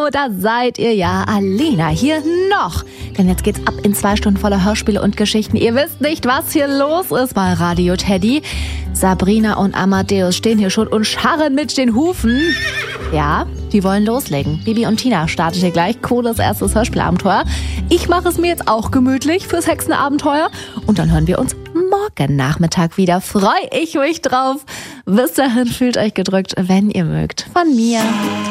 da seid ihr ja. Alena hier noch. Denn jetzt geht's ab in 2 Stunden voller Hörspiele und Geschichten. Ihr wisst nicht, was hier los ist bei Radio Teddy. Sabrina und Amadeus stehen hier schon und scharren mit den Hufen. Ja, die wollen loslegen. Bibi und Tina startet hier gleich. Cooles erstes Hörspielabenteuer. Ich mache es mir jetzt auch gemütlich fürs Hexenabenteuer. Und dann hören wir uns morgen Nachmittag wieder. Freue ich mich drauf. Bis dahin, fühlt euch gedrückt, wenn ihr mögt. Von mir.